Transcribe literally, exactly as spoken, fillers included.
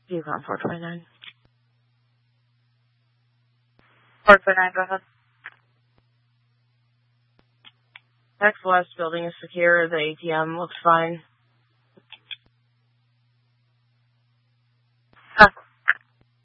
Yukon four twenty-nine. four twenty-nine, go ahead. Next west building is secure. The A T M looks fine.